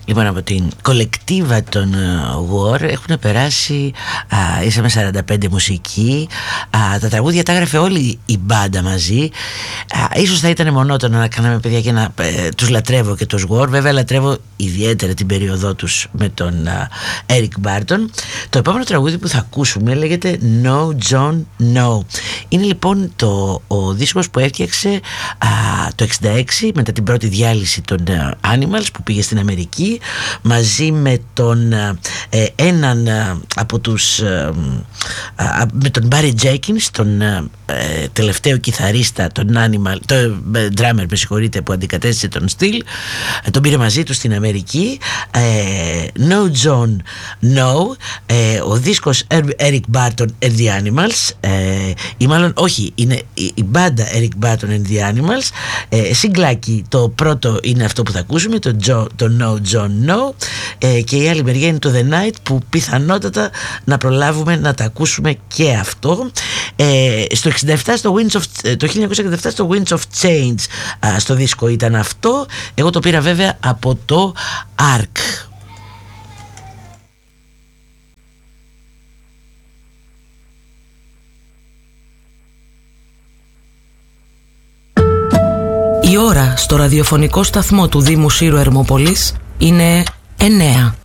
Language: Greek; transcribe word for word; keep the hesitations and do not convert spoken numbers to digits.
Λοιπόν, από την κολεκτίβα των War έχουν περάσει α, ήσαμε σαράντα πέντε μουσικοί. Α, τα τραγούδια τα έγραφε όλη η μπάντα μαζί. Α, ίσως θα ήταν μονότονο να κάναμε, παιδιά, και να ε, τους λατρεύω και τους War. Βέβαια λατρεύω ιδιαίτερα την περίοδό τους με τον α, Eric Burdon. Το επόμενο τραγούδι που θα ακούσουμε λέγεται No John No. Είναι λοιπόν το, ο δίσκος που έφτιαξε α, το εξήντα έξι μετά την πρώτη διάλυση των α, Animals, που πήγε στην Αμερική μαζί με τον ε, έναν ε, από τους ε, ε, με τον Barry Jenkins, τον ε, τελευταίο κιθαρίστα, τον Animal, το ε, drummer, με συγχωρείτε, που αντικατέστησε τον Steele. Ε, τον πήρε μαζί του στην Αμερική. ε, No John No. ε, ο δίσκος Eric Burdon and the Animals, ε, ή μάλλον όχι, είναι η, η μπάντα Eric Burdon and the Animals. ε, συγκλάκι, το πρώτο είναι αυτό που θα ακούσουμε, το, Joe, το No John No, ε, και η άλλη μεριά είναι το The Night, που πιθανότατα να προλάβουμε να τα ακούσουμε και αυτό. ε, στο εξήντα επτά, στο Winds of, το χίλια εννιακόσια εξήντα επτά, στο Winds of Change α, στο δίσκο ήταν αυτό. Εγώ το πήρα βέβαια από το Ark. Η ώρα στο ραδιοφωνικό σταθμό του Δήμου Σύρου Ερμόπολης είναι εννέα.